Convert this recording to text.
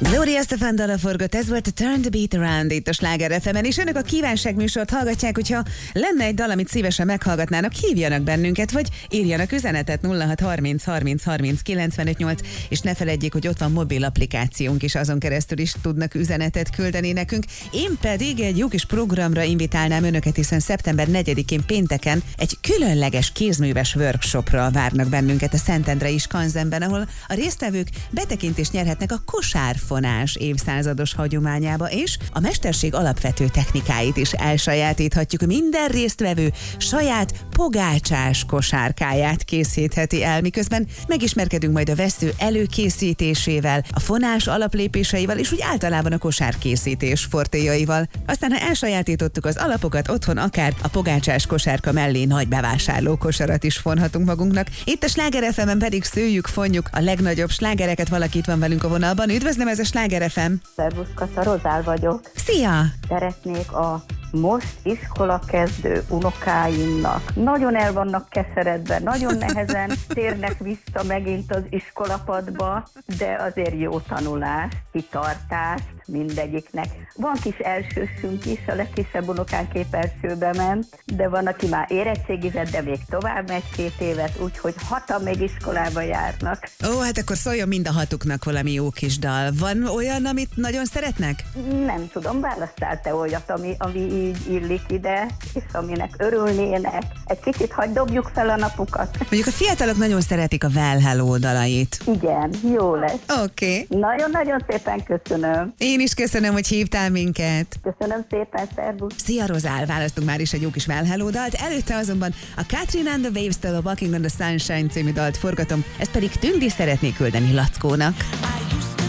Gloria Estefan dala forgott, ez volt a Turn the Beat Around itt a Sláger FM-en, és önök a kívánságműsort hallgatják, hogyha lenne egy dal, amit szívesen meghallgatnának, hívjanak bennünket, vagy írjanak üzenetet 0630 30 30 95 8, és ne feledjék, hogy ott van mobil applikációnk is, azon keresztül is tudnak üzenetet küldeni nekünk. Én pedig egy jó kis programra invitálnám önöket, hiszen szeptember 4-én pénteken egy különleges kézműves workshopra várnak bennünket a Szentendrei Skanzenben, ahol a résztvevők betekintést nyerhetnek a kosárfonás évszázados hagyományába, és a mesterség alapvető technikáit is elsajátíthatjuk. Minden résztvevő saját pogácsás kosárkáját készítheti el, miközben megismerkedünk majd a vesző előkészítésével, a fonás alaplépéseivel, és úgy általában a kosárkészítés fortéjaival. Aztán, ha elsajátítottuk az alapokat, otthon akár a pogácsás kosárka mellé nagy bevásárló kosarat is fonhatunk magunknak. Itt a Sláger FM-en pedig szőjük, fonjuk a legnagyobb slágereket. Valaki itt van velünk a vonalban. Üdvözlöm, ez a Sláger FM. Szervusz, Kata, Rozál vagyok. Szia! Szeretnék a most iskolakezdő unokáimnak. Nagyon el vannak keseredve, nagyon nehezen térnek vissza megint az iskolapadba, de azért jó tanulást, kitartást mindegyiknek. Van kis elsősünk is, a legkisebb unokánk épp elsőbe ment, de van, aki már érettségizett, de még tovább megy 2 évet, úgyhogy 6-an még iskolába járnak. Ó, hát akkor szóljon mind a hatuknak valami jó kis dal. Van olyan, amit nagyon szeretnek? Nem tudom, választál te olyat, ami így illik ide, és aminek örülnének. Egy kicsit hagyd dobjuk fel a napukat. Mondjuk a fiatalok nagyon szeretik a Well Hello dalait. Igen, jó lesz. Oké. Nagyon-nagyon szépen köszönöm. Én is köszönöm, hogy hívtál minket. Köszönöm szépen, szervusz. Szia, Rozál, választunk már is egy jó kis Well Hello dalt. Előtte azonban a Catherine and the Waves-től a Walking on the Sunshine című dalt forgatom, ezt pedig Tündi szeretné küldeni Lackónak.